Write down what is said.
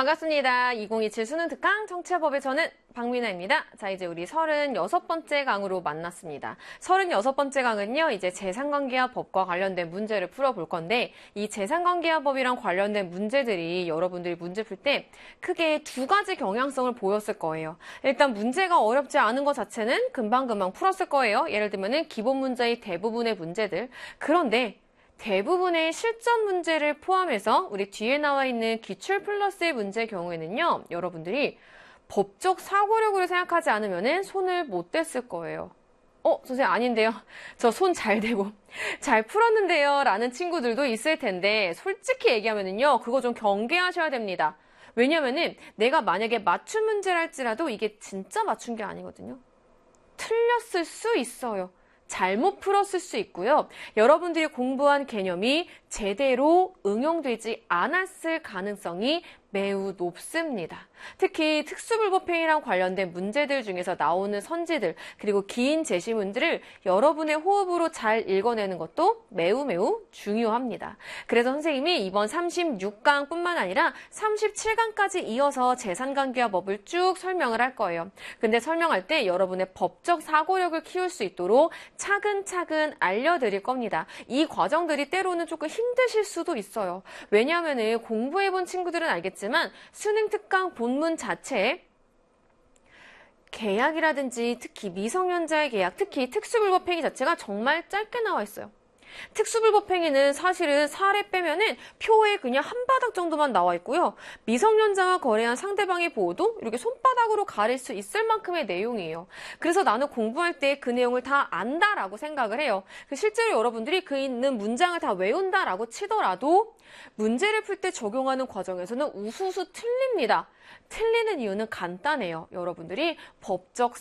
반갑습니다. 2027 수능 특강 청취자법의 저는 박민아입니다. 자, 이제 우리 36번째 강으로 만났습니다. 36번째 강은요, 이제 재산관계와 법과 관련된 문제를 풀어볼 건데, 이 재산관계와 법이랑 관련된 문제들이 여러분들이 문제 풀 때 크게 두 가지 경향성을 보였을 거예요. 일단 문제가 어렵지 않은 것 자체는 금방금방 풀었을 거예요. 예를 들면은 기본 문제의 대부분의 문제들. 그런데 대부분의 실전 문제를 포함해서 우리 뒤에 나와 있는 기출 플러스의 문제의 경우에는요, 여러분들이 법적 사고력으로 생각하지 않으면 손을 못 댔을 거예요. 선생님 아닌데요. 저 손 잘 대고 잘 풀었는데요. 라는 친구들도 있을 텐데 솔직히 얘기하면은요, 그거 좀 경계하셔야 됩니다. 왜냐면은 내가 만약에 맞춤 문제랄지라도 이게 진짜 맞춘 게 아니거든요. 틀렸을 수 있어요. 잘못 풀었을 수 있고요. 여러분들이 공부한 개념이 제대로 응용되지 않았을 가능성이 매우 높습니다. 특히 특수불법행위랑 관련된 문제들 중에서 나오는 선지들, 그리고 긴 제시문들을 여러분의 호흡으로 잘 읽어내는 것도 매우 중요합니다. 그래서 선생님이 이번 36강뿐만 아니라 37강까지 이어서 재산관계와 법을 쭉 설명을 할 거예요. 근데 설명할 때 여러분의 법적 사고력을 키울 수 있도록 차근차근 알려드릴 겁니다. 이 과정들이 때로는 조금 힘드실 수도 있어요. 왜냐하면 공부해본 친구들은 알겠지만 수능 특강 본문 자체에 계약이라든지 특히 미성년자의 계약, 특히 특수불법행위 자체가 정말 짧게 나와 있어요. 특수불법행위는 사실은 사례 빼면은 표에 그냥 한 바닥 정도만 나와 있고요. 미성년자와 거래한 상대방의 보호도 이렇게 손바닥으로 가릴 수 있을 만큼의 내용이에요. 그래서 나는 공부할 때 그 내용을 다 안다라고 생각을 해요. 실제로 여러분들이 그 있는 문장을 다 외운다라고 치더라도 문제를 풀 때 적용하는 과정에서는 우수수 틀립니다. 틀리는 이유는 간단해요. 여러분들이 법적